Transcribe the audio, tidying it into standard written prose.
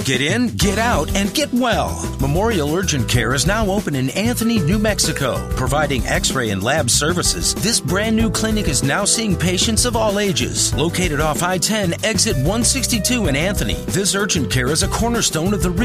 Get in, get out, and get well. Memorial Urgent Care is now open in Anthony, New Mexico, providing x-ray and lab services. This brand new clinic is now seeing patients of all ages. Located off I-10, exit 162 in Anthony, this urgent care is a cornerstone of the